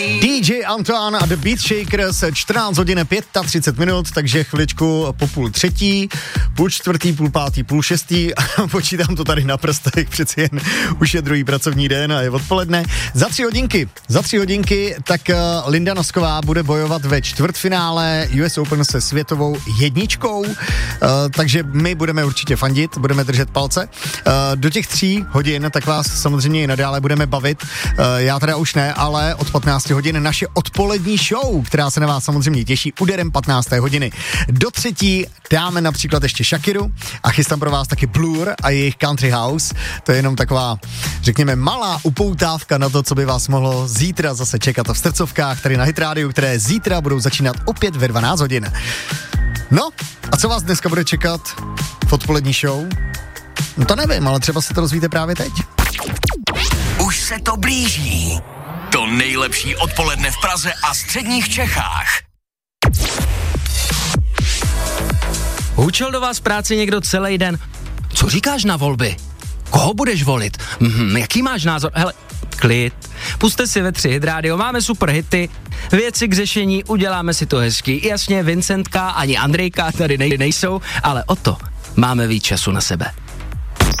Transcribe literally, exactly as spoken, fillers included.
D J Antoine a The Beat Shakers, čtrnáct hodin třicet pět minut, takže chviličku po půl třetí, půl čtvrtý, půl pátý, půl šestý, počítám to tady na prstech, přeci jen už je druhý pracovní den a je odpoledne. Za tři hodinky, za tři hodinky, tak uh, Linda Nosková bude bojovat ve čtvrtfinále U S Open se světovou jedničkou, uh, takže my budeme určitě fandit, budeme držet palce. Uh, do těch tří hodin, tak vás samozřejmě i nadále budeme bavit, uh, já teda už ne, ale od patnácti hodin naše odpolední show, která se na vás samozřejmě těší úderem patnácté hodiny. Do třetí dáme například ještě Shakiru a chystám pro vás taky Blur a jejich Country House. To je jenom taková, řekněme, malá upoutávka na to, co by vás mohlo zítra zase čekat v srdcovkách tady na Hit Radio, které zítra budou začínat opět ve dvanáct hodin. No, a co vás dneska bude čekat v odpolední show? No to nevím, ale třeba se to dozvíte právě teď. Už se to blíží. To nejlepší odpoledne v Praze a středních Čechách. Hučel do vás v práci někdo celý den. Co říkáš na volby? Koho budeš volit? Mhm, jaký máš názor? Hele, klid. Puste si ve tři Hit Radio, máme super hity, věci k řešení, uděláme si to hezky. Jasně, Vincentka ani Andrejka tady nej- nejsou, ale o to máme víc času na sebe.